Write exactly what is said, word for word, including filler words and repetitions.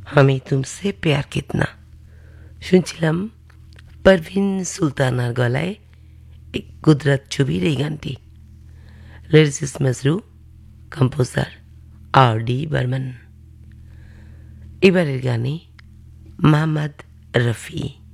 আমি তুমসে প্যার কিতনা শুনছিলাম পারভিন সুলতানার গলায় এই গুজরাট ছবির এই গানটি। লিরিসিস মজরু, কম্পোজার আর ডি বর্মন। এবারের গানে মোহাম্মদ রফি।